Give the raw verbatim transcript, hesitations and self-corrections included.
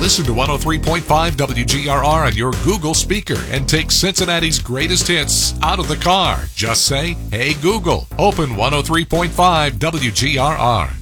Listen to one oh three point five W G R R on your Google speaker and take Cincinnati's greatest hits out of the car. Just say, "Hey Google, open one oh three point five W G R R."